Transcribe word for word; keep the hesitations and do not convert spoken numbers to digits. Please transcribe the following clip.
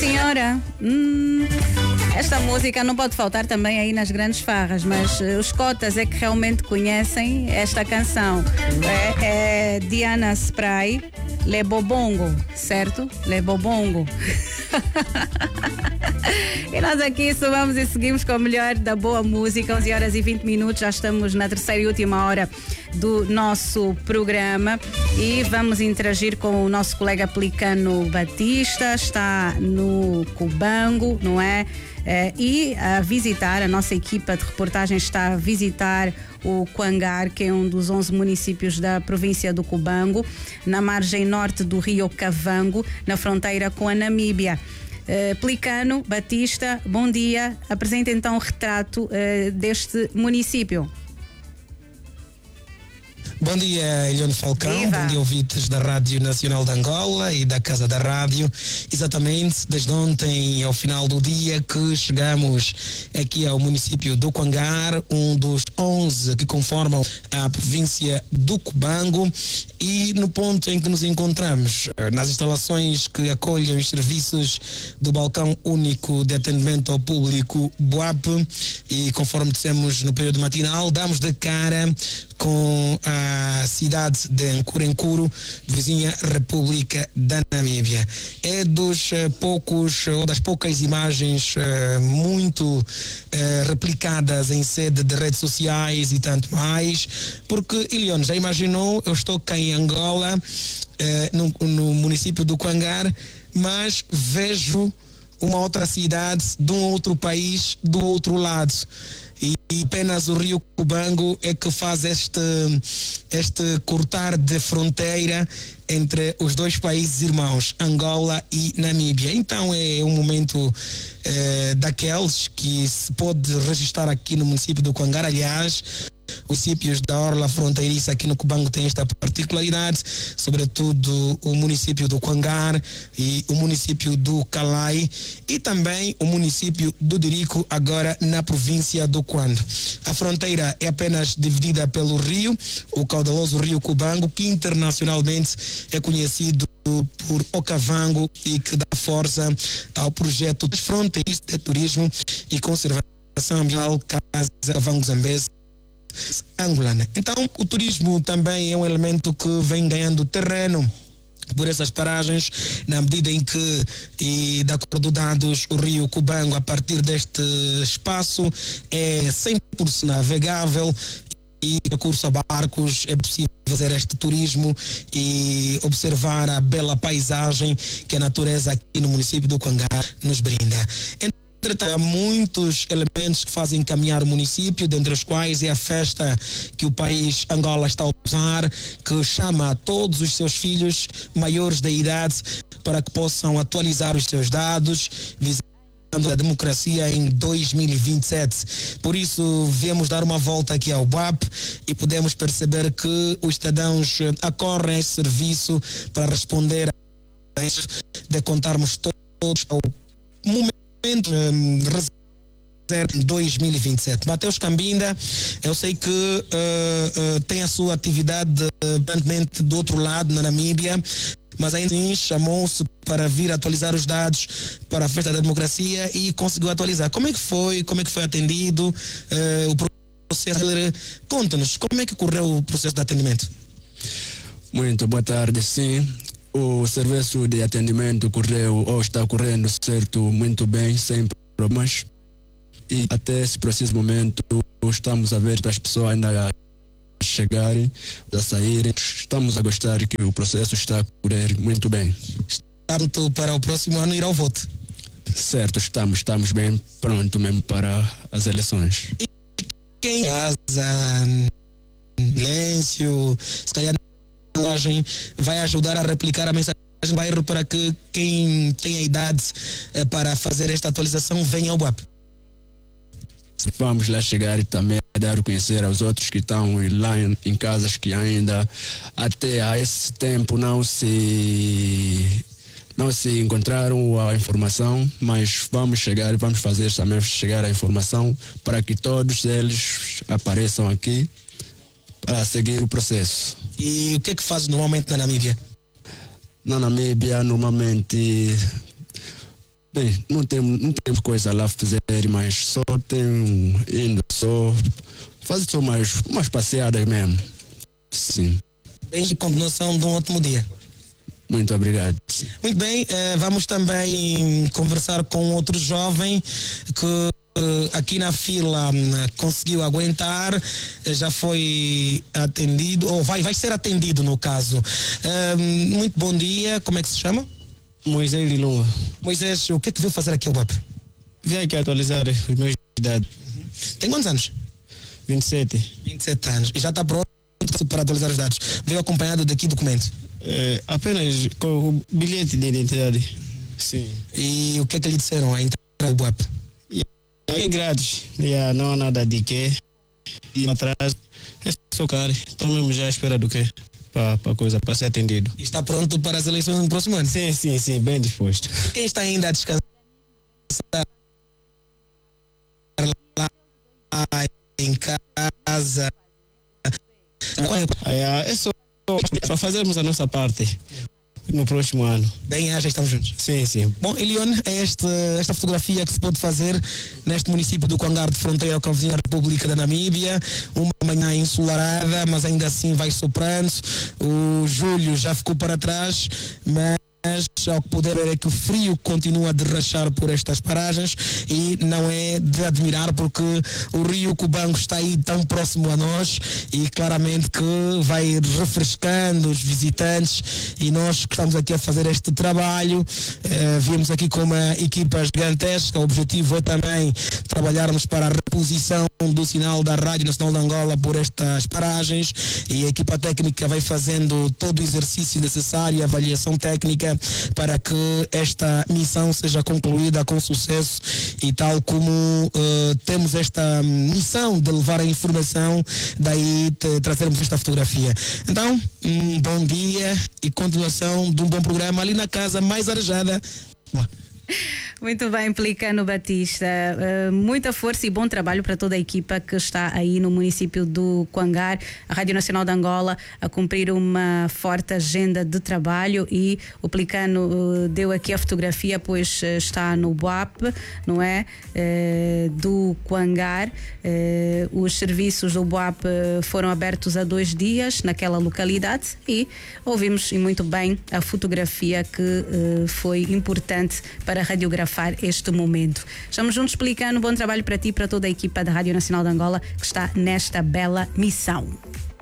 senhora. Hum, esta música não pode faltar também aí nas grandes farras, mas uh, os cotas é que realmente conhecem esta canção. É, é Diana Spray, Le Bobongo, certo? Le Bobongo. E nós aqui somamos e seguimos com o melhor da boa música. Onze horas e vinte minutos, já estamos na terceira e última hora do nosso programa e vamos interagir com o nosso colega Pelicano Batista, está no Cubango, não é? É, e a visitar, a nossa equipa de reportagem está a visitar o Cuangar, que é um dos onze municípios da província do Cubango, na margem norte do rio Kavango, na fronteira com a Namíbia. Uh, Pelicano Batista, bom dia. Apresenta então o retrato uh, deste município. Bom dia, Eliane Falcão. Viva. Bom dia, ouvintes da Rádio Nacional de Angola e da Casa da Rádio. Exatamente, desde ontem ao final do dia que chegamos aqui ao município do Cuangar, um dos onze que conformam a província do Cubango, e no ponto em que nos encontramos, nas instalações que acolhem os serviços do Balcão Único de Atendimento ao Público, B U A P, e conforme dissemos no período matinal, damos de cara com a cidade de Nkurenkuru, vizinha República da Namíbia. É dos uh, poucos, ou das poucas imagens uh, muito uh, replicadas em sede de redes sociais e tanto mais, porque, Eliane, já imaginou, eu estou cá em Angola, uh, no, no município do Cuangar, mas vejo uma outra cidade de um outro país do outro lado. E apenas o rio Cubango é que faz este, este cortar de fronteira entre os dois países irmãos, Angola e Namíbia. Então é um momento eh, daqueles que se pode registrar aqui no município do Cuangar. Aliás, os municípios da orla fronteiriça aqui no Cubango têm esta particularidade, sobretudo o município do Cuangar e o município do Calai e também o município do Dirico, agora na província do Cuando. A fronteira é apenas dividida pelo rio, o caudaloso rio Cubango, que internacionalmente é conhecido por Okavango e que dá força ao projeto de fronteiras de turismo e conservação ambiental Casa Vango Zambeze angolana. Então, o turismo também é um elemento que vem ganhando terreno por essas paragens, na medida em que, e de acordo com dados, o rio Cubango, a partir deste espaço, é cem por cento navegável e recurso a barcos, é possível fazer este turismo e observar a bela paisagem que a natureza aqui no município do Cuangar nos brinda. Há muitos elementos que fazem caminhar o município, dentre os quais é a festa que o país Angola está a usar, que chama todos os seus filhos maiores de idade para que possam atualizar os seus dados, visando a democracia em dois mil e vinte e sete. Por isso, viemos dar uma volta aqui ao B U A P e podemos perceber que os cidadãos acorrem a esse serviço para responder a isso, de contarmos todos ao momento em dois mil e vinte e sete. Mateus Cambinda, eu sei que uh, uh, tem a sua atividade aparentemente uh, do outro lado, na Namíbia, mas ainda assim chamou-se para vir atualizar os dados para a Festa da Democracia e conseguiu atualizar. Como é que foi? Como é que foi atendido uh, o processo? Conta-nos, como é que correu o processo de atendimento? Muito boa tarde, sim. O serviço de atendimento correu ou está correndo certo, muito bem, sem problemas. E até esse preciso momento estamos a ver as pessoas ainda a chegarem, a saírem. Estamos a gostar que o processo está a correr muito bem. Tanto para o próximo ano ir ao voto? Certo, estamos, estamos bem pronto mesmo para as eleições. E quem casa, silêncio, se calhar vai ajudar a replicar a mensagem do bairro para que quem tem a idade eh, para fazer esta atualização venha ao B U A P. Vamos lá chegar e também dar a conhecer aos outros que estão lá em, em casas que ainda até a esse tempo não se não se encontraram a informação, mas vamos chegar e vamos fazer também chegar a informação para que todos eles apareçam aqui para seguir o processo. E o que é que faz normalmente na Namíbia? Na Namíbia, normalmente, Bem, não temos não temos coisa lá a fazer, mas só tenho indo só fazer só mais umas passeadas mesmo. Sim. Bem, de continuação de um ótimo dia. Muito obrigado. Muito bem, eh, vamos também conversar com outro jovem que eh, aqui na fila hum, conseguiu aguentar, eh, já foi atendido, ou vai, vai ser atendido no caso. Eh, muito bom dia, como é que se chama? Moisés Lilunga. Moisés, o que é que veio fazer aqui ao B A P? Vim aqui atualizar os meus idade. Tem quantos anos? vinte e sete. vinte e sete anos. E já está pronto para atualizar os dados. Veio acompanhado daqui documento. É, apenas com o bilhete de identidade. Sim. E o que é que lhe disseram a entrar ao B A P? É grátis. Yeah, não há nada de quê. E atrás é só caro. Estou mesmo já à espera do quê? Para a coisa, para ser atendido. E está pronto para as eleições no próximo ano? Sim, sim, sim, bem disposto. Quem está ainda a descansar lá em casa? É, é só para fazermos a nossa parte no próximo ano. Bem, já estamos juntos. Sim, sim. Bom, Elione, é este, esta fotografia que se pode fazer neste município do Quangar, de fronteira com a vizinha República da Namíbia. Uma manhã ensolarada, mas ainda assim vai soprando. O julho já ficou para trás, mas ao que poder ver é que o frio continua de rachar por estas paragens e não é de admirar porque o rio Cubango está aí tão próximo a nós e claramente que vai refrescando os visitantes e nós que estamos aqui a fazer este trabalho, eh, viemos aqui com uma equipa gigantesca. O objetivo é também trabalharmos para a reposição do sinal da Rádio Nacional de Angola por estas paragens e a equipa técnica vai fazendo todo o exercício necessário, a avaliação técnica para que esta missão seja concluída com sucesso e tal como uh, temos esta missão de levar a informação, daí te, trazermos esta fotografia. Então, um bom dia e continuação de um bom programa ali na casa mais arejada. Muito bem, Pelicano Batista. Uh, muita força e bom trabalho para toda a equipa que está aí no município do Quangar, a Rádio Nacional de Angola, a cumprir uma forte agenda de trabalho e o Pelicano uh, deu aqui a fotografia, pois uh, está no B A P, não é? Uh, do Quangar. Uh, os serviços do B A P foram abertos há dois dias naquela localidade e ouvimos e muito bem a fotografia que uh, foi importante para radiografar este momento. Estamos juntos, Pelicano. Bom trabalho para ti e para toda a equipa da Rádio Nacional de Angola que está nesta bela missão.